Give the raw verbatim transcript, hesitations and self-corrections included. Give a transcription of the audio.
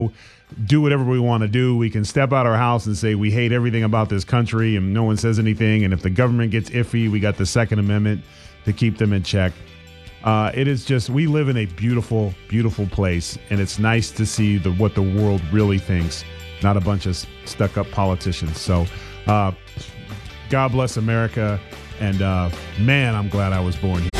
do whatever we want to do. We can step out our house and say we hate everything about this country and no one says anything. And if the government gets iffy, we got the Second Amendment to keep them in check. Uh, it is just, we live in a beautiful, beautiful place. And it's nice to see the what the world really thinks, not a bunch of stuck-up politicians. So uh, God bless America. And uh, man, I'm glad I was born here.